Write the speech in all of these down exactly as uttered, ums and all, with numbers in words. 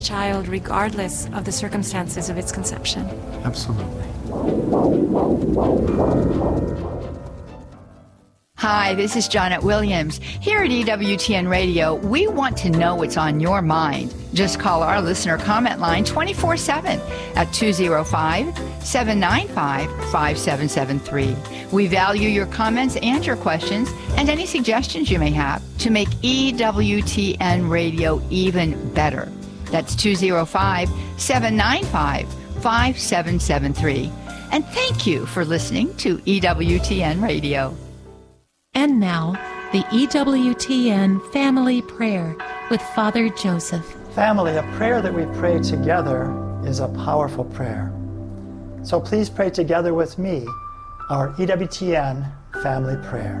child regardless of the circumstances of its conception. Absolutely. Hi, this is Janet Williams. Here at E W T N Radio, we want to know what's on your mind. Just call our listener comment line twenty-four seven at two oh five, seven nine five, five seven seven three. We value your comments and your questions and any suggestions you may have to make E W T N Radio even better. That's two oh five, seven nine five, five seven seven three. And thank you for listening to E W T N Radio. And now, the E W T N Family Prayer with Father Joseph. Family, a prayer that we pray together is a powerful prayer. So please pray together with me our E W T N Family Prayer.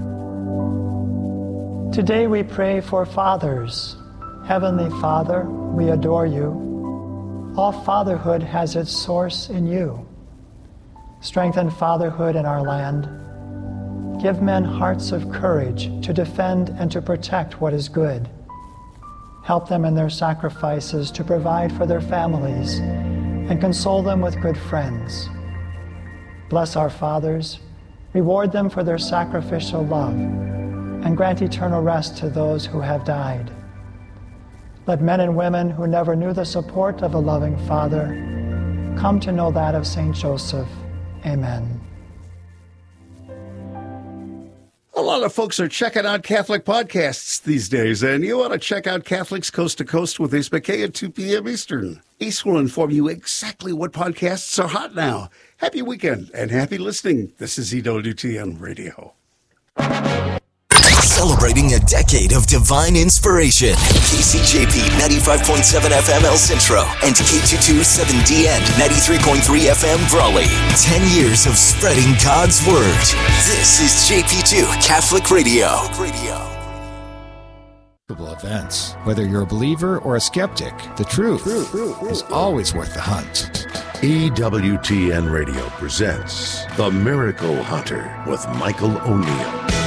Today we pray for fathers. Heavenly Father, we adore you. All fatherhood has its source in you. Strengthen fatherhood in our land. Give men hearts of courage to defend and to protect what is good. Help them in their sacrifices to provide for their families and console them with good friends. Bless our fathers, reward them for their sacrificial love, and grant eternal rest to those who have died. Let men and women who never knew the support of a loving father come to know that of Saint Joseph. Amen. A lot of folks are checking out Catholic podcasts these days, and you ought to check out Catholics Coast to Coast with Ace McKay at two p.m. Eastern. Ace will inform you exactly what podcasts are hot now. Happy weekend and happy listening. This is E W T N Radio. Celebrating a decade of divine inspiration. K C J P ninety-five point seven F M El Centro and K two twenty-seven D N ninety-three point three F M Brawley. Ten years of spreading God's Word. This is J P two Catholic Radio. Events. Whether you're a believer or a skeptic, the truth is always worth the hunt. E W T N Radio presents The Miracle Hunter with Michael O'Neill.